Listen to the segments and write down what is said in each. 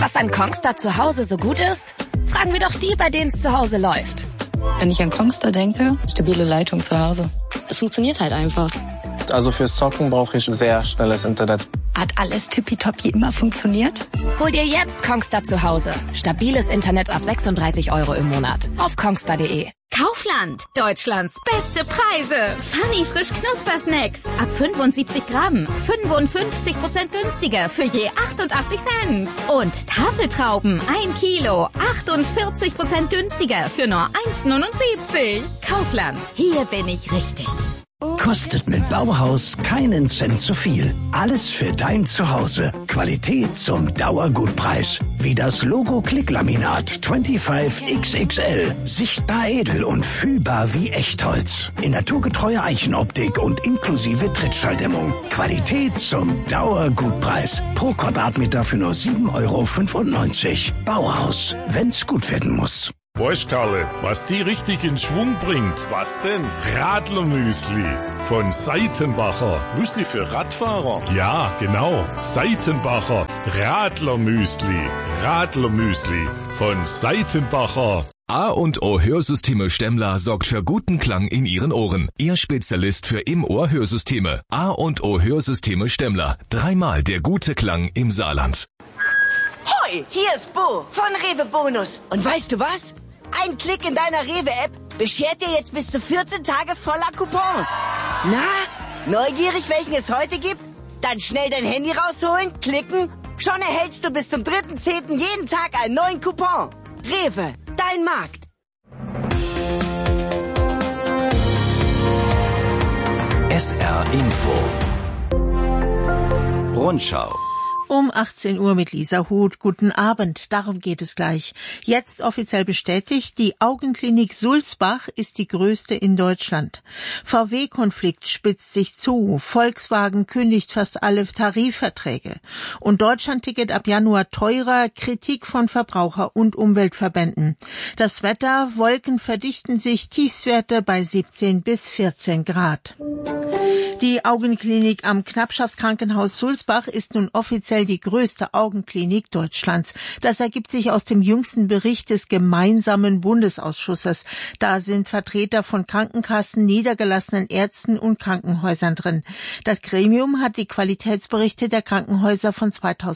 Was an Kongstar zu Hause so gut ist? Fragen wir doch die, bei denen es zu Hause läuft. Wenn ich an Kongstar denke, stabile Leitung zu Hause. Es funktioniert halt einfach. Also fürs Zocken brauche ich sehr schnelles Internet. Hat alles tippitoppi immer funktioniert? Hol dir jetzt Kongstar zu Hause. Stabiles Internet ab 36 € im Monat. Auf kongstar.de. Kaufland, Deutschlands beste Preise. Funny frisch Knuspersnacks. Ab 75 Gramm. 55% günstiger für je 88 Cent. Und Tafeltrauben, 1 Kilo. 48% günstiger für nur 1,79. Kaufland, hier bin ich richtig. Kostet mit Bauhaus keinen Cent zu viel. Alles für dein Zuhause. Qualität zum Dauergutpreis. Wie das Logo Klicklaminat 25XXL. Sichtbar edel und fühlbar wie Echtholz. In naturgetreuer Eichenoptik und inklusive Trittschalldämmung. Qualität zum Dauergutpreis. Pro Quadratmeter für nur 7,95 €. Bauhaus, wenn's gut werden muss. Weißt Karle, was die richtig in Schwung bringt? Was denn? Radlermüsli von Seitenbacher. Müsli für Radfahrer? Ja, genau. Seitenbacher Radlermüsli. Radlermüsli von Seitenbacher. A&O Hörsysteme Stemmler sorgt für guten Klang in Ihren Ohren. Ihr Spezialist für Im-Ohr-Hörsysteme. A&O Hörsysteme Stemmler. 3-mal der gute Klang im Saarland. Hoi, hier ist Bo von Rewe Bonus. Und weißt du was? Ein Klick in deiner Rewe-App beschert dir jetzt bis zu 14 Tage voller Coupons. Na, neugierig, welchen es heute gibt? Dann schnell dein Handy rausholen, klicken. Schon erhältst du bis zum 3.10. jeden Tag einen neuen Coupon. Rewe, dein Markt. SR Info. Rundschau. Um 18 Uhr mit Lisa Huth. Guten Abend, darum geht es gleich. Jetzt offiziell bestätigt, die Augenklinik Sulzbach ist die größte in Deutschland. VW-Konflikt spitzt sich zu, Volkswagen kündigt fast alle Tarifverträge. Und Deutschlandticket ab Januar teurer, Kritik von Verbraucher- und Umweltverbänden. Das Wetter, Wolken verdichten sich, Tiefstwerte bei 17 bis 14 Grad. Die Augenklinik am Knappschaftskrankenhaus Sulzbach ist nun offiziell die größte Augenklinik Deutschlands. Das ergibt sich aus dem jüngsten Bericht des gemeinsamen Bundesausschusses. Da sind Vertreter von Krankenkassen, niedergelassenen Ärzten und Krankenhäusern drin. Das Gremium hat die Qualitätsberichte der Krankenhäuser von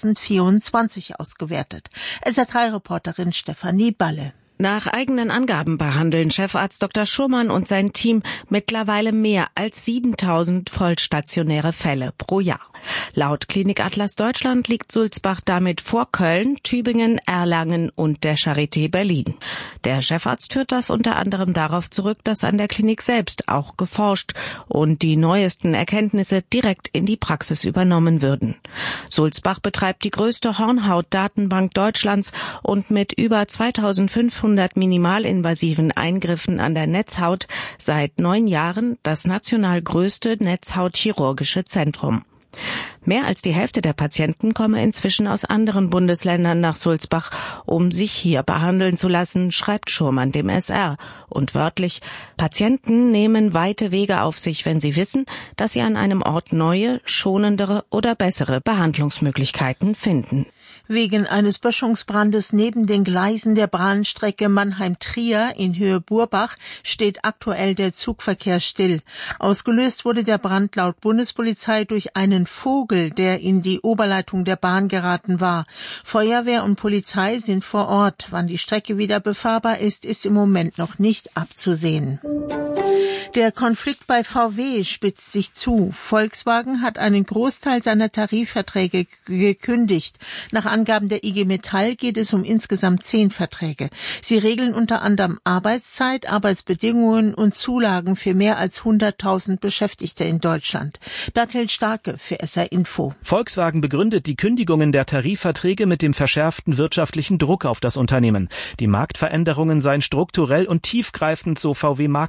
2024 ausgewertet. SR3-Reporterin Stefanie Balle. Nach eigenen Angaben behandeln Chefarzt Dr. Schurmann und sein Team mittlerweile mehr als 7000 vollstationäre Fälle pro Jahr. Laut Klinik Atlas Deutschland liegt Sulzbach damit vor Köln, Tübingen, Erlangen und der Charité Berlin. Der Chefarzt führt das unter anderem darauf zurück, dass an der Klinik selbst auch geforscht und die neuesten Erkenntnisse direkt in die Praxis übernommen würden. Sulzbach betreibt die größte Hornhaut-Datenbank Deutschlands und mit über 2500 minimalinvasiven Eingriffen an der Netzhaut seit 9 Jahren das national größte Netzhautchirurgische Zentrum. Mehr als die Hälfte der Patienten komme inzwischen aus anderen Bundesländern nach Sulzbach, um sich hier behandeln zu lassen, schreibt Schurmann dem SR. Und wörtlich, Patienten nehmen weite Wege auf sich, wenn sie wissen, dass sie an einem Ort neue, schonendere oder bessere Behandlungsmöglichkeiten finden. Wegen eines Böschungsbrandes neben den Gleisen der Bahnstrecke Mannheim-Trier in Höhe Burbach steht aktuell der Zugverkehr still. Ausgelöst wurde der Brand laut Bundespolizei durch einen Vogel, der in die Oberleitung der Bahn geraten war. Feuerwehr und Polizei sind vor Ort. Wann die Strecke wieder befahrbar ist, ist im Moment noch nicht abzusehen. Der Konflikt bei VW spitzt sich zu. Volkswagen hat einen Großteil seiner Tarifverträge gekündigt. Nach Angaben der IG Metall geht es um insgesamt 10 Verträge. Sie regeln unter anderem Arbeitszeit, Arbeitsbedingungen und Zulagen für mehr als 100.000 Beschäftigte in Deutschland. Bertel Starke für SR Info. Volkswagen begründet die Kündigungen der Tarifverträge mit dem verschärften wirtschaftlichen Druck auf das Unternehmen. Die Marktveränderungen seien strukturell und tiefgreifend, so VW-Markenpersonal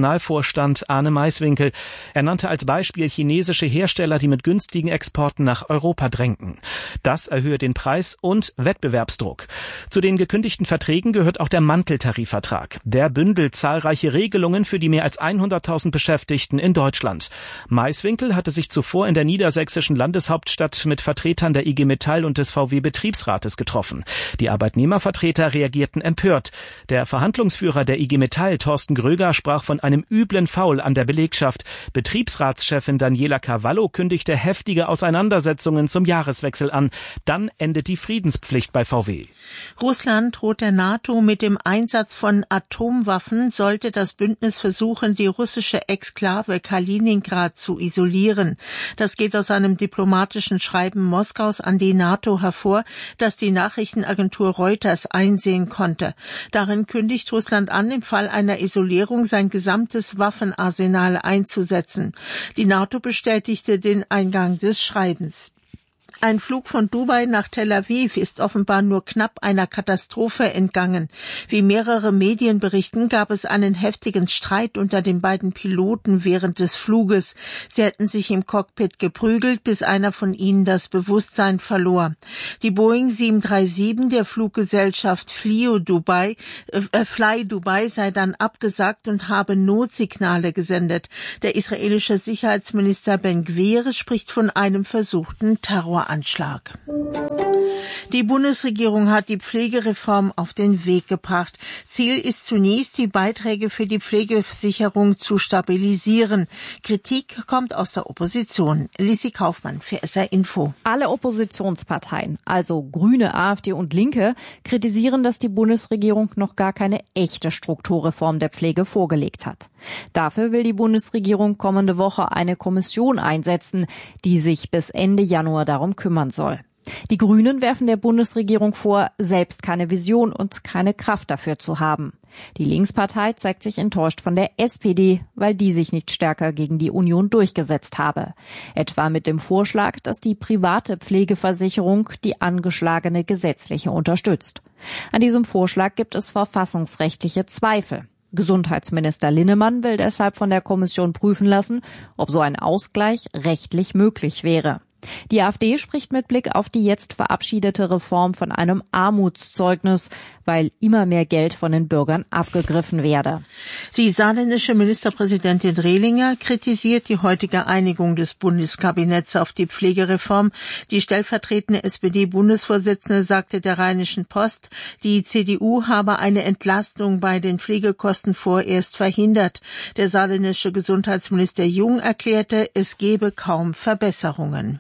Personalvorstand Arne Maiswinkel. Er nannte als Beispiel chinesische Hersteller, die mit günstigen Exporten nach Europa drängten. Das erhöhe den Preis und Wettbewerbsdruck. Zu den gekündigten Verträgen gehört auch der Manteltarifvertrag. Der bündelt zahlreiche Regelungen für die mehr als 100.000 Beschäftigten in Deutschland. Maiswinkel hatte sich zuvor in der niedersächsischen Landeshauptstadt mit Vertretern der IG Metall und des VW-Betriebsrates getroffen. Die Arbeitnehmervertreter reagierten empört. Der Verhandlungsführer der IG Metall, Thorsten Gröger, sprach von einem üblen Foul an der Belegschaft. Betriebsratschefin Daniela Cavallo kündigte heftige Auseinandersetzungen zum Jahreswechsel an. Dann endet die Friedenspflicht bei VW. Russland droht der NATO mit dem Einsatz von Atomwaffen, sollte das Bündnis versuchen, die russische Exklave Kaliningrad zu isolieren. Das geht aus einem diplomatischen Schreiben Moskaus an die NATO hervor, das die Nachrichtenagentur Reuters einsehen konnte. Darin kündigt Russland an, im Fall einer Isolierung sein gesamtes Waffenarsenal einzusetzen. Die NATO bestätigte den Eingang des Schreibens. Ein Flug von Dubai nach Tel Aviv ist offenbar nur knapp einer Katastrophe entgangen. Wie mehrere Medien berichten, gab es einen heftigen Streit unter den beiden Piloten während des Fluges. Sie hätten sich im Cockpit geprügelt, bis einer von ihnen das Bewusstsein verlor. Die Boeing 737 der Fluggesellschaft Fly Dubai sei dann abgesagt und habe Notsignale gesendet. Der israelische Sicherheitsminister Ben Gvir spricht von einem versuchten Terroranschlag. Die Bundesregierung hat die Pflegereform auf den Weg gebracht. Ziel ist zunächst, die Beiträge für die Pflegeversicherung zu stabilisieren. Kritik kommt aus der Opposition. Lissi Kaufmann für SR Info. Alle Oppositionsparteien, also Grüne, AfD und Linke, kritisieren, dass die Bundesregierung noch gar keine echte Strukturreform der Pflege vorgelegt hat. Dafür will die Bundesregierung kommende Woche eine Kommission einsetzen, die sich bis Ende Januar darum kümmern soll. Die Grünen werfen der Bundesregierung vor, selbst keine Vision und keine Kraft dafür zu haben. Die Linkspartei zeigt sich enttäuscht von der SPD, weil die sich nicht stärker gegen die Union durchgesetzt habe. Etwa mit dem Vorschlag, dass die private Pflegeversicherung die angeschlagene gesetzliche unterstützt. An diesem Vorschlag gibt es verfassungsrechtliche Zweifel. Gesundheitsminister Linnemann will deshalb von der Kommission prüfen lassen, ob so ein Ausgleich rechtlich möglich wäre. Die AfD spricht mit Blick auf die jetzt verabschiedete Reform von einem Armutszeugnis, weil immer mehr Geld von den Bürgern abgegriffen werde. Die saarländische Ministerpräsidentin Rehlinger kritisiert die heutige Einigung des Bundeskabinetts auf die Pflegereform. Die stellvertretende SPD-Bundesvorsitzende sagte der Rheinischen Post, die CDU habe eine Entlastung bei den Pflegekosten vorerst verhindert. Der saarländische Gesundheitsminister Jung erklärte, es gebe kaum Verbesserungen.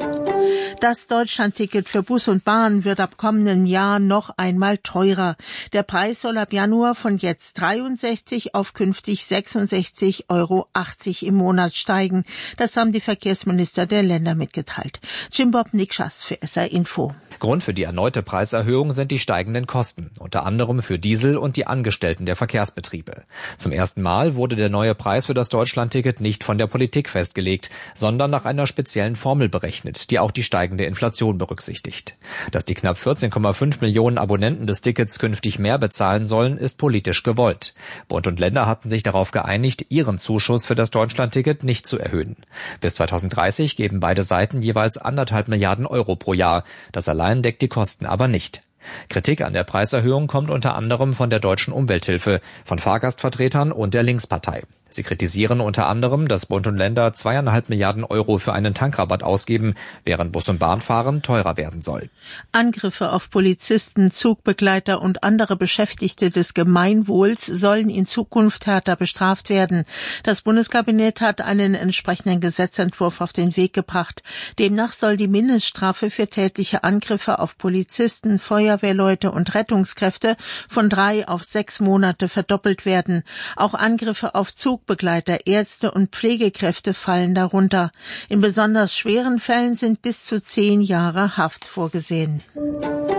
Das Deutschlandticket für Bus und Bahn wird ab kommendem Jahr noch einmal teurer. Der Preis soll ab Januar von jetzt 63 auf künftig 66,80 € im Monat steigen. Das haben die Verkehrsminister der Länder mitgeteilt. Jimbob Nikschas für SR Info. Grund für die erneute Preiserhöhung sind die steigenden Kosten, unter anderem für Diesel und die Angestellten der Verkehrsbetriebe. Zum ersten Mal wurde der neue Preis für das Deutschlandticket nicht von der Politik festgelegt, sondern nach einer speziellen Formel berechnet, die auch die steigende Inflation berücksichtigt. Dass die knapp 14,5 Millionen Abonnenten des Tickets künftig mehr bezahlen sollen, ist politisch gewollt. Bund und Länder hatten sich darauf geeinigt, ihren Zuschuss für das Deutschlandticket nicht zu erhöhen. Bis 2030 geben beide Seiten jeweils 1,5 Milliarden € pro Jahr. Das allein deckt die Kosten aber nicht. Kritik an der Preiserhöhung kommt unter anderem von der Deutschen Umwelthilfe, von Fahrgastvertretern und der Linkspartei. Sie kritisieren unter anderem, dass Bund und Länder 2,5 Milliarden € für einen Tankrabatt ausgeben, während Bus- und Bahnfahren teurer werden soll. Angriffe auf Polizisten, Zugbegleiter und andere Beschäftigte des Gemeinwohls sollen in Zukunft härter bestraft werden. Das Bundeskabinett hat einen entsprechenden Gesetzentwurf auf den Weg gebracht. Demnach soll die Mindeststrafe für tätliche Angriffe auf Polizisten, Feuerwehrleute und Rettungskräfte von 3 auf 6 Monate verdoppelt werden. Auch Angriffe auf Zugbegleiter, Ärzte und Pflegekräfte fallen darunter. In besonders schweren Fällen sind bis zu 10 Jahre Haft vorgesehen.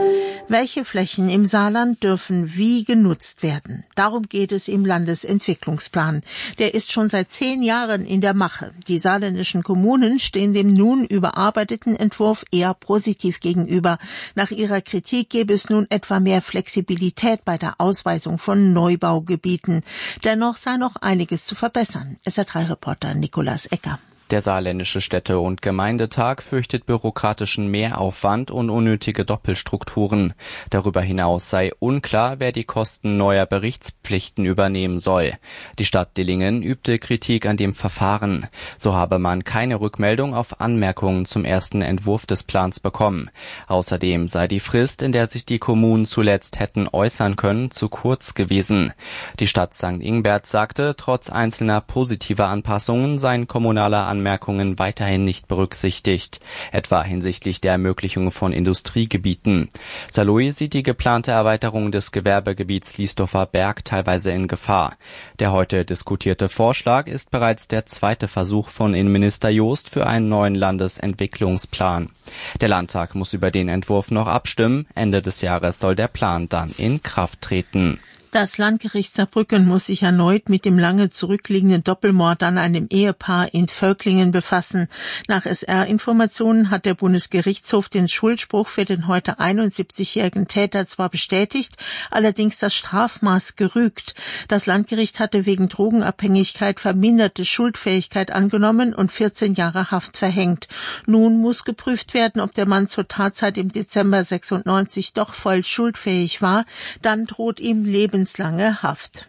Welche Flächen im Saarland dürfen wie genutzt werden? Darum geht es im Landesentwicklungsplan. Der ist schon seit 10 Jahren in der Mache. Die saarländischen Kommunen stehen dem nun überarbeiteten Entwurf eher positiv gegenüber. Nach ihrer Kritik gäbe es nun etwa mehr Flexibilität bei der Ausweisung von Neubaugebieten. Dennoch sei noch einiges zu verbessern. SR3-Reporter Nikolaus Ecker. Der Saarländische Städte- und Gemeindetag fürchtet bürokratischen Mehraufwand und unnötige Doppelstrukturen. Darüber hinaus sei unklar, wer die Kosten neuer Berichtspflichten übernehmen soll. Die Stadt Dillingen übte Kritik an dem Verfahren. So habe man keine Rückmeldung auf Anmerkungen zum ersten Entwurf des Plans bekommen. Außerdem sei die Frist, in der sich die Kommunen zuletzt hätten äußern können, zu kurz gewesen. Die Stadt St. Ingbert sagte, trotz einzelner positiver Anpassungen seien kommunale Anmerkungen weiterhin nicht berücksichtigt, etwa hinsichtlich der Ermöglichung von Industriegebieten. Saarlouis sieht die geplante Erweiterung des Gewerbegebiets Liesdorfer Berg teilweise in Gefahr. Der heute diskutierte Vorschlag ist bereits der zweite Versuch von Innenminister Joost für einen neuen Landesentwicklungsplan. Der Landtag muss über den Entwurf noch abstimmen. Ende des Jahres soll der Plan dann in Kraft treten. Das Landgericht Saarbrücken muss sich erneut mit dem lange zurückliegenden Doppelmord an einem Ehepaar in Völklingen befassen. Nach SR-Informationen hat der Bundesgerichtshof den Schuldspruch für den heute 71-jährigen Täter zwar bestätigt, allerdings das Strafmaß gerügt. Das Landgericht hatte wegen Drogenabhängigkeit verminderte Schuldfähigkeit angenommen und 14 Jahre Haft verhängt. Nun muss geprüft werden, ob der Mann zur Tatzeit im Dezember 96 doch voll schuldfähig war. Dann droht ihm lebenslange Haft.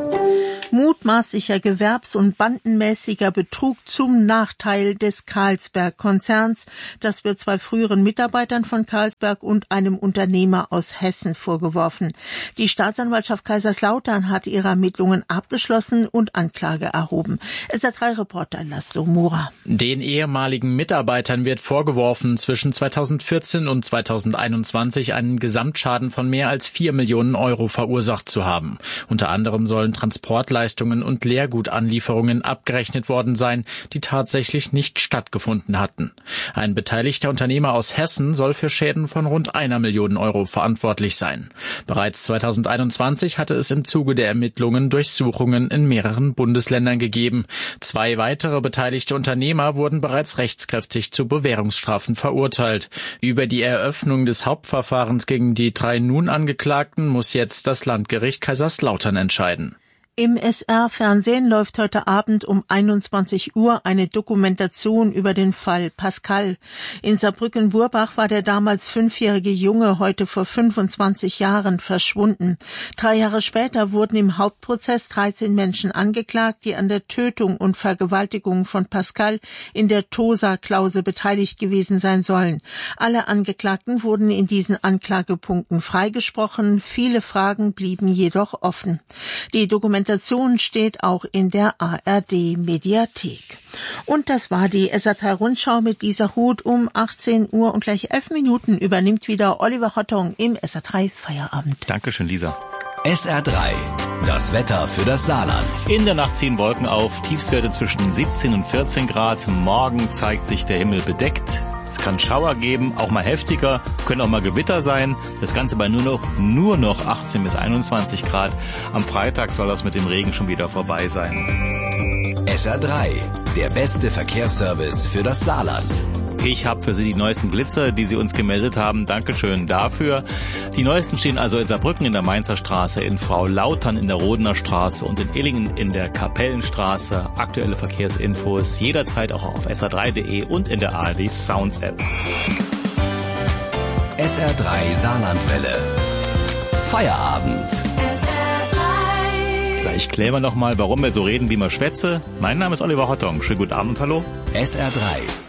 Mutmaßlicher gewerbs- und bandenmäßiger Betrug zum Nachteil des Carlsberg-Konzerns. Das wird 2 früheren Mitarbeitern von Carlsberg und einem Unternehmer aus Hessen vorgeworfen. Die Staatsanwaltschaft Kaiserslautern hat ihre Ermittlungen abgeschlossen und Anklage erhoben. SR3-Reporter Laszlo Mura. Den ehemaligen Mitarbeitern wird vorgeworfen, zwischen 2014 und 2021 einen Gesamtschaden von mehr als 4 Millionen Euro verursacht zu haben. Unter anderem sollen Transportleistungen und Leergutanlieferungen abgerechnet worden sein, die tatsächlich nicht stattgefunden hatten. Ein beteiligter Unternehmer aus Hessen soll für Schäden von rund 1 Million Euro verantwortlich sein. Bereits 2021 hatte es im Zuge der Ermittlungen Durchsuchungen in mehreren Bundesländern gegeben. 2 weitere beteiligte Unternehmer wurden bereits rechtskräftig zu Bewährungsstrafen verurteilt. Über die Eröffnung des Hauptverfahrens gegen die 3 nun Angeklagten muss jetzt das Landgericht Kaiserslautern entscheiden. Im SR-Fernsehen läuft heute Abend um 21 Uhr eine Dokumentation über den Fall Pascal. In Saarbrücken-Burbach war der damals 5-jährige Junge heute vor 25 Jahren verschwunden. 3 Jahre später wurden im Hauptprozess 13 Menschen angeklagt, die an der Tötung und Vergewaltigung von Pascal in der Tosa-Klause beteiligt gewesen sein sollen. Alle Angeklagten wurden in diesen Anklagepunkten freigesprochen. Viele Fragen blieben jedoch offen. Die Dokumentation steht auch in der ARD-Mediathek. Und das war die SR3-Rundschau mit Lisa Huth. Um 18 Uhr und gleich 11 Minuten übernimmt wieder Oliver Hottong im SR3-Feierabend. Dankeschön, Lisa. SR3, das Wetter für das Saarland. In der Nacht ziehen Wolken auf, Tiefstwerte zwischen 17 und 14 Grad. Morgen zeigt sich der Himmel bedeckt. Es kann Schauer geben, auch mal heftiger, können auch mal Gewitter sein. Das Ganze bei nur noch 18 bis 21 Grad. Am Freitag soll das mit dem Regen schon wieder vorbei sein. SR3, der beste Verkehrsservice für das Saarland. Ich habe für Sie die neuesten Blitzer, die Sie uns gemeldet haben. Dankeschön dafür. Die neuesten stehen also in Saarbrücken in der Mainzer Straße, in Frau-Lautern in der Rodener Straße und in Illingen in der Kapellenstraße. Aktuelle Verkehrsinfos jederzeit auch auf sr3.de und in der ARD Sounds App. SR3 Saarlandwelle. Feierabend. Gleich klären wir nochmal, warum wir so reden, wie wir schwätze. Mein Name ist Oliver Hottong. Schönen guten Abend und hallo. SR3.